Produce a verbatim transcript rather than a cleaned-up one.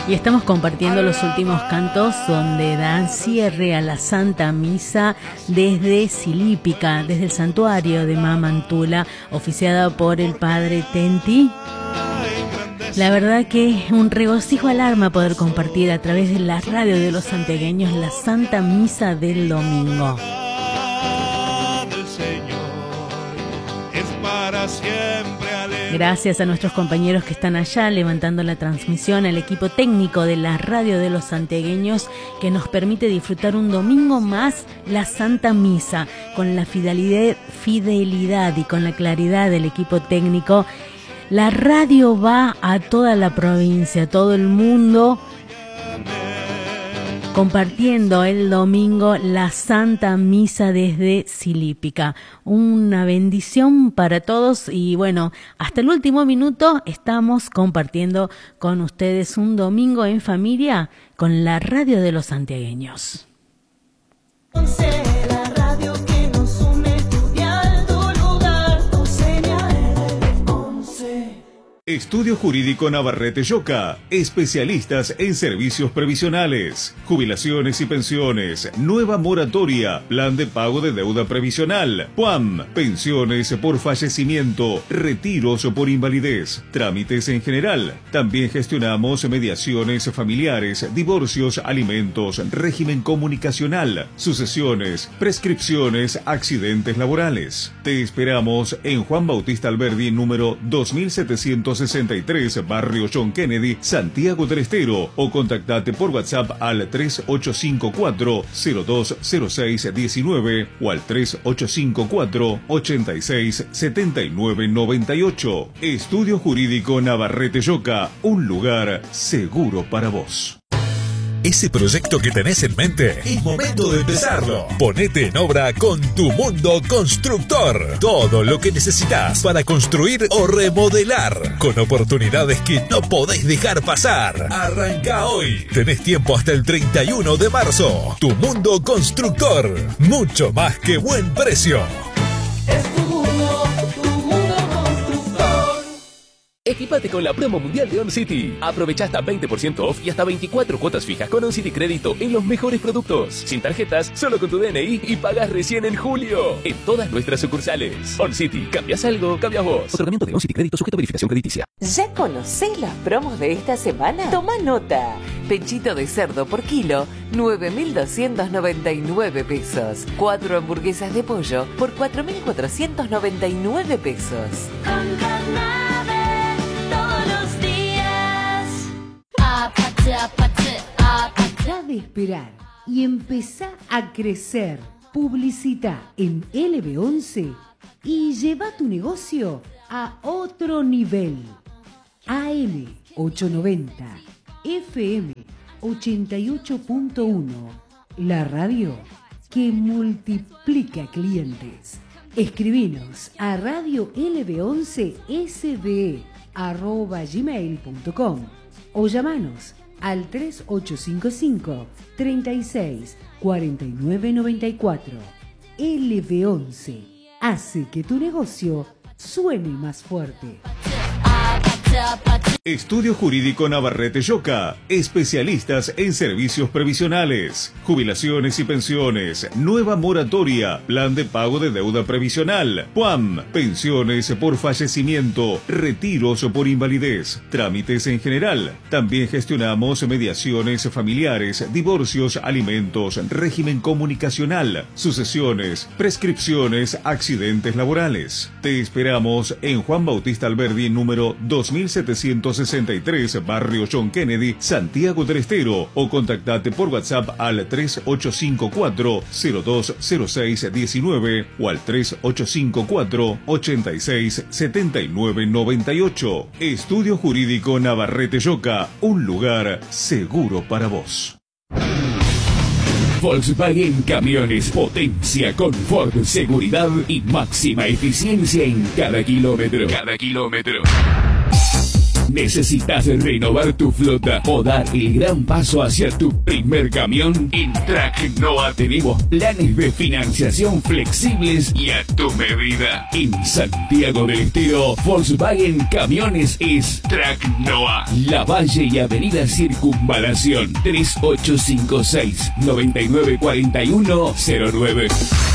Y estamos compartiendo los últimos cantos donde dan cierre a la Santa Misa desde Silípica, desde el santuario de Mamantula, oficiada por el Padre Tenti. La verdad que un regocijo al alma poder compartir a través de la radio de los santiagueños la Santa Misa del domingo. Gracias a nuestros compañeros que están allá levantando la transmisión, al equipo técnico de la radio de los santiagueños que nos permite disfrutar un domingo más la Santa Misa con la fidelidad, fidelidad y con la claridad del equipo técnico. La radio va a toda la provincia, a todo el mundo, compartiendo el domingo la Santa Misa desde Silípica. Una bendición para todos y bueno, hasta el último minuto estamos compartiendo con ustedes un domingo en familia con la radio de los santiagueños. La radio que nos une, tu dial, tu lugar, tu señal. Estudio Jurídico Navarrete Lloca, especialistas en servicios previsionales, jubilaciones y pensiones, nueva moratoria, plan de pago de deuda previsional, P U A M, pensiones por fallecimiento, retiros por invalidez, trámites en general. También gestionamos mediaciones familiares, divorcios, alimentos, régimen comunicacional, sucesiones, prescripciones, accidentes laborales. Te esperamos en Juan Bautista Alberdi, número dos mil setecientos sesenta y tres, Barrio John Kennedy, Santiago del Estero, o contactate por WhatsApp al tres ocho cinco cuatro cero dos cero seis uno nueve o al tres ocho cinco cuatro ocho seis siete nueve nueve ocho. Estudio Jurídico Navarrete Lloca, un lugar seguro para vos. Ese proyecto que tenés en mente, es momento de empezarlo. Ponete en obra con Tu Mundo Constructor. Todo lo que necesitas para construir o remodelar, con oportunidades que no podés dejar pasar. Arranca hoy. Tenés tiempo hasta el treinta y uno de marzo. Tu Mundo Constructor. Mucho más que buen precio. Equipate con la promo mundial de OnCity. Aprovecha hasta veinte por ciento off y hasta veinticuatro cuotas fijas con OnCity Crédito en los mejores productos. Sin tarjetas, solo con tu D N I y pagas recién en julio. En todas nuestras sucursales. OnCity, ¿cambias algo? Cambias vos. Otorgamiento de OnCity Crédito sujeto a verificación crediticia. ¿Ya conocés las promos de esta semana? Toma nota. Pechito de cerdo por kilo, nueve mil doscientos noventa y nueve pesos. Cuatro hamburguesas de pollo por cuatro mil cuatrocientos noventa y nueve pesos. Con Canave, todos los días. Apate, apate, apate. Deja de esperar y empezá a crecer. Publicita en L B once y lleva tu negocio a otro nivel. A M ochocientos noventa, F M ochenta y ocho punto uno, la radio que multiplica clientes. Escribinos a radio L B once S B arroba gmail punto com o llamanos al tres ocho cinco cinco, treinta y seis, cuarenta y nueve noventa y cuatro. L B once hace que tu negocio suene más fuerte. Estudio Jurídico Navarrete Lloca, especialistas en servicios previsionales, jubilaciones y pensiones, nueva moratoria, plan de pago de deuda previsional, P U A M, pensiones por fallecimiento, retiros por invalidez, trámites en general. También gestionamos mediaciones familiares, divorcios, alimentos, régimen comunicacional, sucesiones, prescripciones, accidentes laborales. Te esperamos en Juan Bautista Alberdi, número dos mil setecientos sesenta y tres, Barrio John Kennedy, Santiago del Estero, o contactate por WhatsApp al tres ocho cinco cuatro cero dos cero seis uno nueve o al tres ocho cinco cuatro ocho seis siete nueve nueve ocho. Estudio Jurídico Navarrete Lloca, un lugar seguro para vos. Volkswagen Camiones, potencia, confort, seguridad y máxima eficiencia en cada kilómetro. Cada kilómetro. ¿Necesitas renovar tu flota o dar el gran paso hacia tu primer camión? En Tracnoa tenemos planes de financiación flexibles y a tu medida. En Santiago del Estero, Volkswagen Camiones es Tracnoa. La Valle y Avenida Circunvalación tres ocho cinco seis, nueve nueve cuatro uno cero nueve.